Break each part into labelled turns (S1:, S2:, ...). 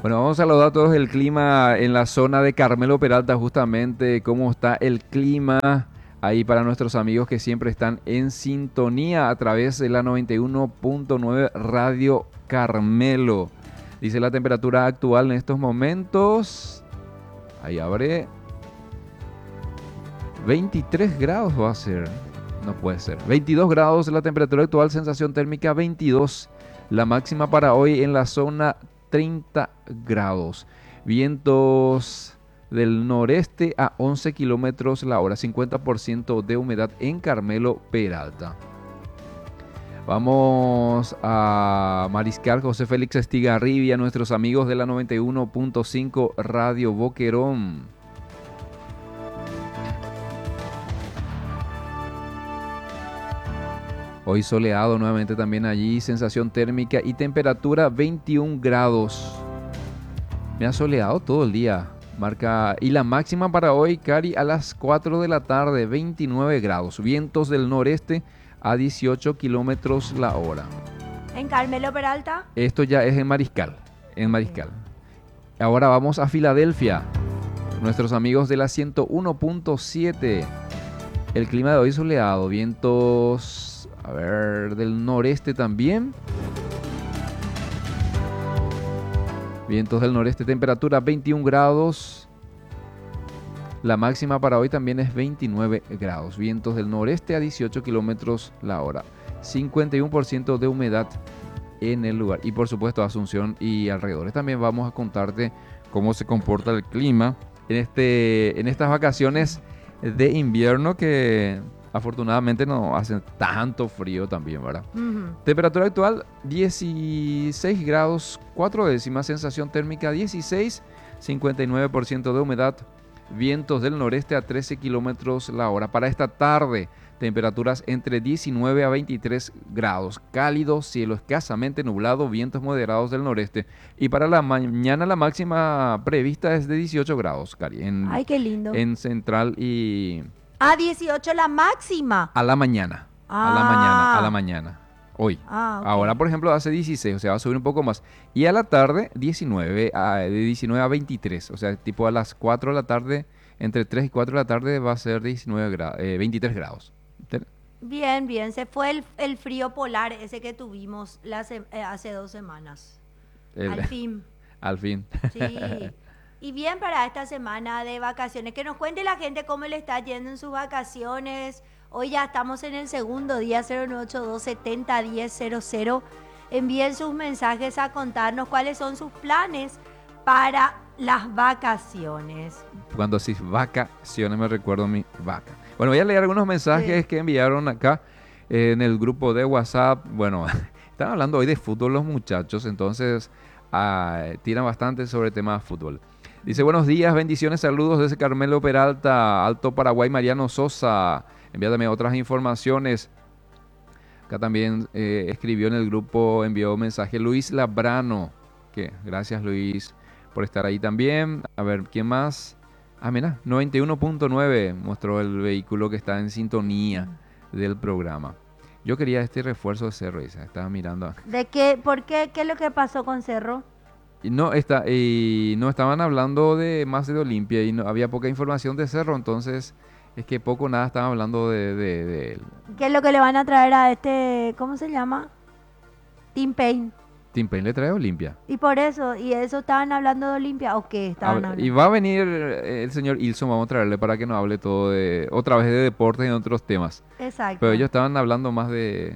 S1: Bueno, vamos a saludar a todos el clima en la zona de Carmelo Peralta, justamente cómo está el clima ahí para nuestros amigos que siempre están en sintonía a través de la 91.9 Radio Carmelo. Dice la temperatura actual en estos momentos, ahí abre, 23 grados va a ser, no puede ser, 22 grados la temperatura actual, sensación térmica 22, la máxima para hoy en la zona 30 grados. Vientos del noreste a 11 kilómetros la hora, 50% de humedad en Carmelo Peralta. Vamos a mariscar José Félix Estigarribia, nuestros amigos de la 91.5 Radio Boquerón. Hoy soleado nuevamente también allí, sensación térmica y temperatura 21 grados. Me ha soleado todo el día. Marca, y la máxima para hoy, Cari, a las 4 de la tarde, 29 grados. Vientos del noreste a 18 kilómetros la hora.
S2: ¿En Carmelo Peralta?
S1: Esto ya es en Mariscal. Ahora vamos a Filadelfia. Nuestros amigos de la 101.7. El clima de hoy soleado. Vientos, a ver, del noreste también. Vientos del noreste, temperatura 21 grados. La máxima para hoy también es 29 grados. Vientos del noreste a 18 kilómetros la hora. 51% de humedad en el lugar. Y por supuesto Asunción y alrededores. También vamos a contarte cómo se comporta el clima en estas vacaciones de invierno que afortunadamente no hace tanto frío también, ¿verdad? Temperatura actual 16 grados 4 décimas, sensación térmica 16, 59% de humedad, vientos del noreste a 13 kilómetros la hora. Para esta tarde, temperaturas entre 19 a 23 grados, cálido, cielo escasamente nublado, vientos moderados del noreste. Y para la mañana la máxima prevista es de 18 grados, Cari,
S2: Ay, qué lindo.
S1: en Central y...
S2: 18 la máxima.
S1: A la mañana. A la mañana. Hoy.
S2: Okay.
S1: Ahora, por ejemplo, hace 16, o sea, va a subir un poco más. Y a la tarde, 19, de 19 a 23. O sea, tipo a las 4 de la tarde, entre 3 y 4 de la tarde va a ser 23 grados.
S2: Bien, bien. Se fue el frío polar ese que tuvimos hace 2 semanas. Al fin.
S1: Al fin.
S2: Sí. Y bien para esta semana de vacaciones. Que nos cuente la gente cómo le está yendo en sus vacaciones. Hoy ya estamos en el segundo día, 098-270-1000. Envíen sus mensajes a contarnos cuáles son sus planes para las vacaciones.
S1: Cuando decís vacaciones me recuerdo mi vaca. Bueno, voy a leer algunos mensajes que enviaron acá en el grupo de WhatsApp. Bueno, están hablando hoy de fútbol los muchachos, entonces tiran bastante sobre el tema de fútbol. Dice, buenos días, bendiciones, saludos desde Carmelo Peralta, Alto Paraguay, Mariano Sosa. Envíame otras informaciones. Acá también escribió en el grupo, envió mensaje Luis Labrano. Gracias Luis por estar ahí también. A ver, ¿quién más? Mira, 91.9 mostró el vehículo que está en sintonía del programa. Yo quería este refuerzo de Cerro, estaba mirando.
S2: ¿De qué? ¿Por qué? ¿Qué es lo que pasó con Cerro?
S1: No estaban hablando más de Olimpia y no, había poca información de Cerro, entonces es que poco nada estaban hablando de él.
S2: ¿Qué es lo que le van a traer a ¿cómo se llama? Tim Payne.
S1: Tim Payne le trae a Olimpia.
S2: Y por eso, ¿y eso estaban hablando de Olimpia o qué estaban hablando?
S1: Y va a venir el señor Ilson, vamos a traerle para que nos hable todo otra vez de deportes y de otros temas.
S2: Exacto.
S1: Pero ellos estaban hablando más de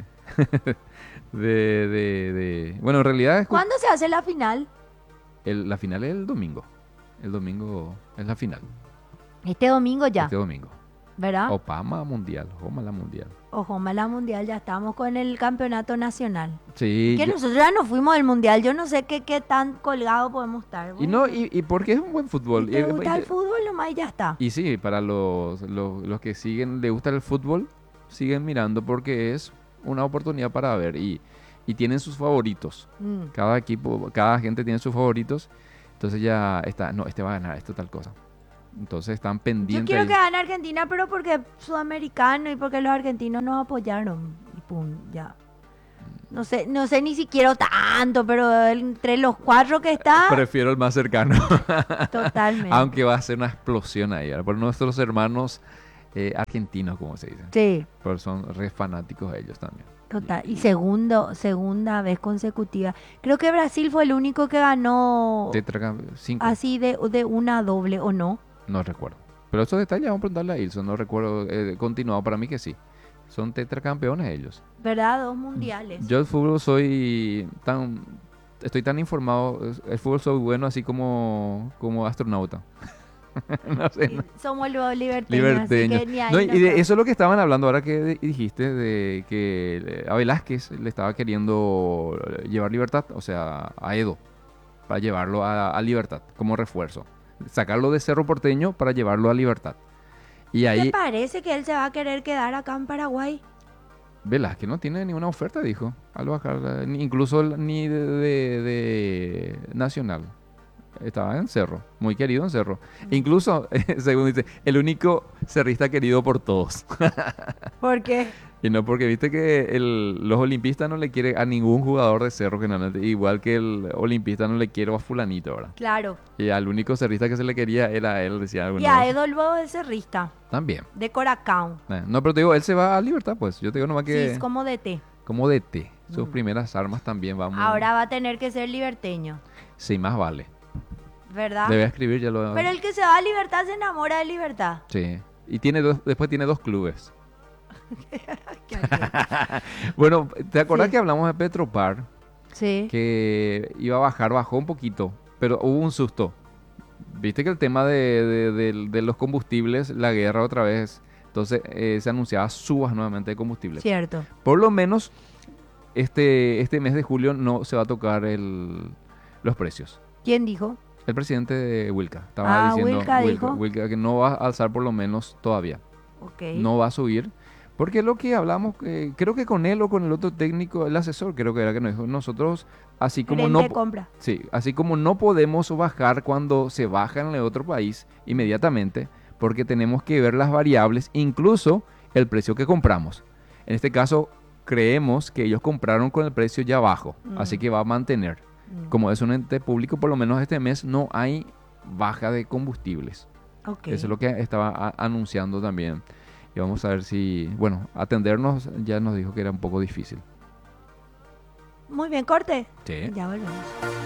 S1: bueno, en realidad
S2: ¿Cuándo se hace la final?
S1: La final es el domingo. El domingo es la final.
S2: Este domingo ya.
S1: Este domingo.
S2: ¿Verdad?
S1: Opama Mundial, Jomala Mundial.
S2: Jomala Mundial, ya estamos con el campeonato nacional.
S1: Sí.
S2: Que nosotros ya nos fuimos del Mundial, yo no sé qué tan colgado podemos estar.
S1: Bueno, y porque es un buen fútbol.
S2: Si te gusta el fútbol nomás y ya está.
S1: Y sí, para los que siguen, le gusta el fútbol, siguen mirando porque es una oportunidad para ver. Y tienen sus favoritos. Cada equipo, cada gente tiene sus favoritos. Entonces ya está, no, este va a ganar, esto tal cosa. Entonces están pendientes.
S2: Yo quiero que gane Argentina, pero porque es sudamericano y porque los argentinos nos apoyaron. Y pum, ya. No sé ni si quiero tanto, pero entre los 4 que está,
S1: Prefiero el más cercano.
S2: totalmente.
S1: Aunque va a ser una explosión ahí, ¿verdad? Por nuestros hermanos argentinos, como se dice.
S2: Sí,
S1: Pero son re fanáticos ellos también.
S2: total. Y segunda vez consecutiva. Creo que Brasil fue el único que ganó
S1: Cinco,
S2: así de una doble, ¿o no?
S1: no recuerdo. Pero esos detalles vamos a preguntarle a Ilson, no recuerdo. Continuado, para mí que sí. Son tetracampeones ellos.
S2: ¿Verdad? 2 mundiales.
S1: Yo el fútbol estoy tan informado, el fútbol soy bueno así como astronauta. No sé,
S2: Sí,
S1: no.
S2: somos los liberteños,
S1: Liberteño.
S2: así que ni ahí
S1: No, y
S2: nos
S1: de
S2: vamos.
S1: eso es lo que estaban hablando ahora que dijiste, de que a Velázquez le estaba queriendo llevar Libertad, o sea, a Edo, para llevarlo a Libertad como refuerzo. Sacarlo de Cerro Porteño para llevarlo a Libertad. Y
S2: ¿Te
S1: ahí
S2: parece que él se va a querer quedar acá en Paraguay?
S1: Velázquez no tiene ninguna oferta, dijo, al bajar, incluso ni de Nacional. Estaba en Cerro, muy querido en Cerro. Incluso, según dice, el único cerrista querido por todos.
S2: ¿Por qué?
S1: Y no porque viste que los olimpistas no le quieren a ningún jugador de Cerro generalmente, igual que el olimpista no le quiere a fulanito, ¿verdad?
S2: Claro.
S1: Y al único cerrista que se le quería era él, decía alguno.
S2: Y a Edolvo es cerrista,
S1: También.
S2: de Coracao.
S1: No, pero te digo, él se va a Libertad, pues. Yo te digo nomás
S2: Sí,
S1: que
S2: es como DT.
S1: como DT. Sus
S2: Mm.
S1: primeras armas también vamos.
S2: Ahora va a tener que ser liberteño,
S1: Sí, más vale.
S2: ¿verdad?
S1: Le voy a escribir, ya lo.
S2: Pero el que se va a Libertad se enamora de Libertad.
S1: Sí. Y después tiene 2 clubes.
S2: Qué alegre.
S1: Bueno, ¿te acordás
S2: Sí.
S1: que hablamos de Petropar?
S2: Sí.
S1: Que iba a bajar, bajó un poquito, pero hubo un susto. Viste que el tema de los combustibles, la guerra otra vez, entonces se anunciaba subas nuevamente de combustibles.
S2: Cierto.
S1: Por lo menos este mes de julio no se va a tocar los precios.
S2: ¿Quién dijo?
S1: El presidente de Wilca estaba diciendo
S2: Wilca dijo.
S1: Wilca que no va a alzar por lo menos todavía.
S2: Ok.
S1: No va a subir. Porque lo que hablamos, creo que con él o con el otro técnico, el asesor, creo que era que nos dijo, nosotros, así como
S2: Gerente
S1: no,
S2: de compra.
S1: sí, así como no podemos bajar cuando se baja en el otro país inmediatamente, porque tenemos que ver las variables, incluso el precio que compramos. En este caso, creemos que ellos compraron con el precio ya bajo, así que va a mantener. Como es un ente público, por lo menos este mes no hay baja de combustibles.
S2: Ok.
S1: Eso es lo que estaba anunciando también. Y vamos a ver si, bueno, atendernos ya nos dijo que era un poco difícil.
S2: Muy bien, corte.
S1: Sí.
S2: Ya volvemos.